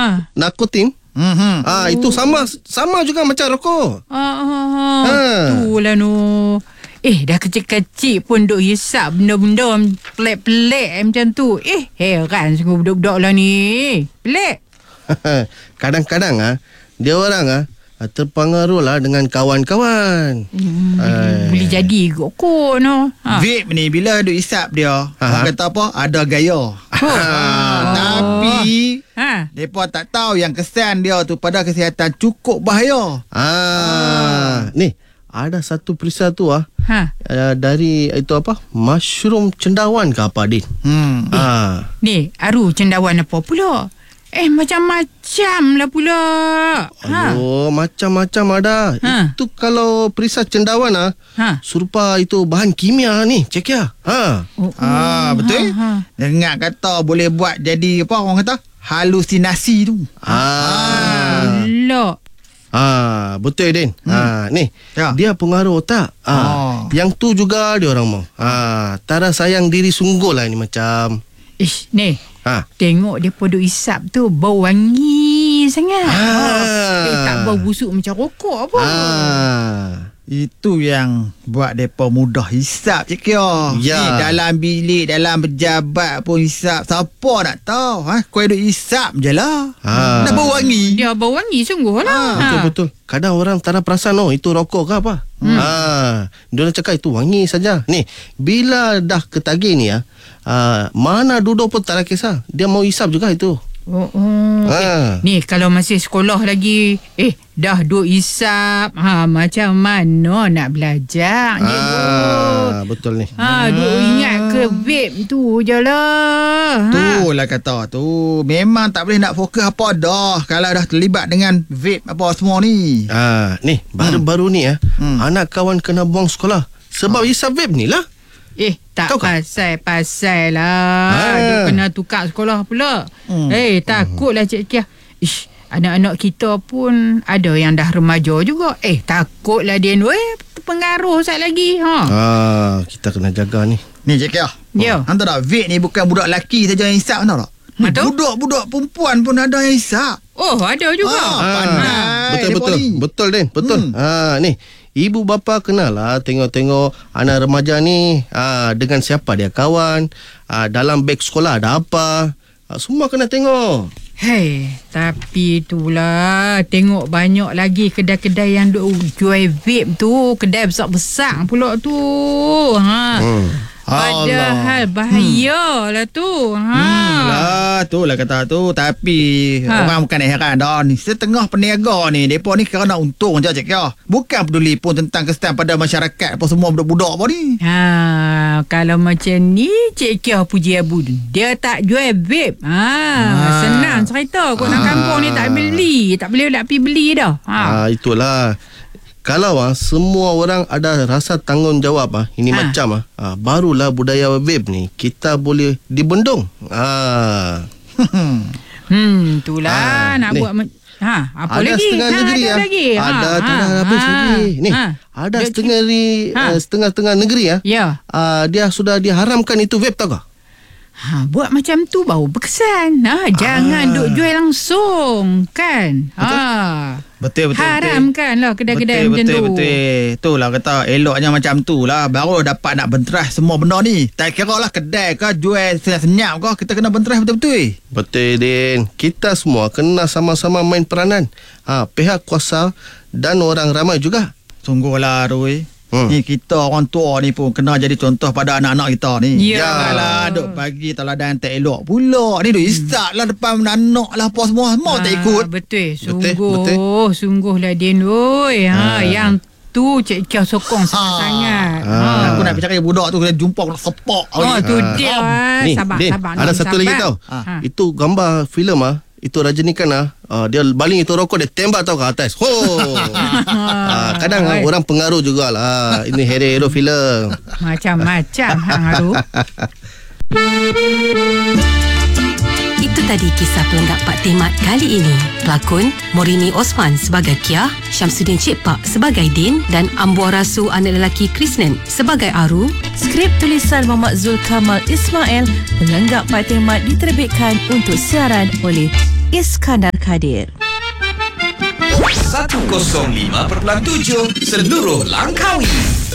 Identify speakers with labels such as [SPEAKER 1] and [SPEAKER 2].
[SPEAKER 1] Nikotin. Itu sama juga macam rokok.
[SPEAKER 2] Itulah dah kecil-kecil pun duk hisap benda-benda pelik-pelik macam tu. Heran sungguh budak-budak lah ni. Pelik.
[SPEAKER 1] Kadang-kadang dia orang terpengaruh lah dengan kawan-kawan.
[SPEAKER 2] Boleh jadi kot
[SPEAKER 3] Vape ni bila duk hisap dia, orang kata apa? Ada gaya. Tapi mereka tak tahu yang kesan dia tu pada kesihatan cukup bahaya.
[SPEAKER 1] Ni ada satu perisa tu dari itu mushroom cendawan ke apa, Din?
[SPEAKER 2] Ni Aru, cendawan apa pula? Macam-macam lah pula.
[SPEAKER 1] Macam-macam ada. Itu kalau perisa cendawan serupa itu bahan kimia ni, cek ya.
[SPEAKER 3] Betul. Dengar kata boleh buat jadi apa orang kata? Halusinasi tu.
[SPEAKER 2] Lok.
[SPEAKER 1] Betul, Din. Ni dia pengaruh otak. Yang tu juga dia orang mau. Tara sayang diri sungguh lah ni macam.
[SPEAKER 2] Ni tengok dia podok isap tu bau wangi sangat. Tak bau busuk macam rokok apa.
[SPEAKER 3] Itu yang buat mereka mudah hisap je kira. Ni dalam bilik, dalam pejabat pun hisap. Siapa nak tahu? Kau duk hisap je lah. Dah bau wangi.
[SPEAKER 2] Dia bau wangi sungguh lah.
[SPEAKER 1] Betul-betul. Kadang orang tak ada perasan itu rokok ke apa. Dia nak cakap itu wangi saja. Ni bila dah ketagih ni mana duduk pun tak ada kisah. Dia mau hisap juga itu.
[SPEAKER 2] Ni kalau masih sekolah lagi dah duk hisap, macam mana nak belajar?
[SPEAKER 1] Betul ni.
[SPEAKER 2] Duk ingat ke vape tu je lah.
[SPEAKER 3] Tu lah kata tu. Memang tak boleh nak fokus apa dah kalau dah terlibat dengan vape apa semua ni.
[SPEAKER 1] Ni baru-baru ni anak kawan kena buang sekolah sebab hisap vape ni lah.
[SPEAKER 2] Tak pasal lah. Dia kena tukar sekolah pula. Takutlah Cik Kia. Anak-anak kita pun ada yang dah remaja juga. Takutlah dia terpengaruh sekali lagi.
[SPEAKER 1] Kita kena jaga ni.
[SPEAKER 3] Ni Cik Kia. Hantar tak vape ni bukan budak lelaki saja yang hisap, tahu tak? Budak-budak perempuan pun ada yang hisap.
[SPEAKER 2] Ada juga.
[SPEAKER 3] Pandai.
[SPEAKER 1] Betul, Din. Betul. Ni ibu bapa kenalah tengok-tengok anak remaja ni dengan siapa dia kawan, dalam beg sekolah ada apa, semua kena tengok.
[SPEAKER 2] Tapi itulah, tengok banyak lagi kedai-kedai yang duk jual vape tu, kedai besar-besar pula tu. Padahal bahaya lah tu.
[SPEAKER 3] Tu lah kata tu. Tapi orang bukan heran dah ni. Setengah peniaga ni, mereka ni kira nak untung je Cik Kia. Bukan peduli pun tentang kesan pada masyarakat apa semua budak-budak apa ni.
[SPEAKER 2] Kalau macam ni Cik Kia puji Abu, dia tak jual vape. Senang cerita. Kau nak kampung ni tak beli, tak boleh nak pergi beli dah.
[SPEAKER 1] Itulah. Kalau semua orang ada rasa tanggungjawab ini macam barulah budaya vape ni kita boleh dibendung.
[SPEAKER 2] Itulah nak buat apa
[SPEAKER 1] ada
[SPEAKER 2] lagi?
[SPEAKER 1] Setengah negeri
[SPEAKER 2] ada lagi.
[SPEAKER 1] Ada tak habis lagi. Ni ada setengah negeri dia sudah diharamkan itu vape, tahu tak?
[SPEAKER 2] Buat macam tu baru berkesan. Jangan duk jual langsung kan.
[SPEAKER 3] Betul.
[SPEAKER 2] Haramkan lah kedai-kedai macam tu.
[SPEAKER 3] Betul. Itulah kata eloknya macam tu lah. Baru dapat nak benteras semua benda ni. Tak kira lah kedai ke jual senyap ke, kita kena benteras betul-betul.
[SPEAKER 1] Betul, Din. Kita semua kena sama-sama main peranan. Pihak kuasa dan orang ramai juga.
[SPEAKER 3] Sungguhlah Roy. Ni kita orang tua ni pun kena jadi contoh pada anak-anak kita ni. Janganlah duk bagi teladan tak elok pula. Ni duk isap lah depan anak lah apa semua. Mau tak ikut.
[SPEAKER 2] Betul. Sungguhlah Din. Yang tu Cik Kia sokong sangat.
[SPEAKER 3] Aku nak bercakap dengan budak tu, kena jumpa kena sepak.
[SPEAKER 2] Tu dia. Sabar.
[SPEAKER 1] Ada satu lagi tau. Itu gambar filem itu Rajinikan dia baling itu rokok, dia tembak tau ke atas. Kadang orang pengaruh jugalah. Ini hero filem.
[SPEAKER 2] Macam-macam hang Aru.
[SPEAKER 4] Itu tadi kisah pelengkap Pak Tehmat kali ini. Pelakon Morini Osman sebagai Kia, Syamsuddin Cik Pak sebagai Din dan Ambuah Rasu anak lelaki Krisnen sebagai Aru.
[SPEAKER 5] Skrip tulisan Muhammad Zul Kamal Ismail, pelengkap Pak Tehmat diterbitkan untuk siaran oleh Iskandar Kadir.
[SPEAKER 6] 105.7 Seluruh Langkawi.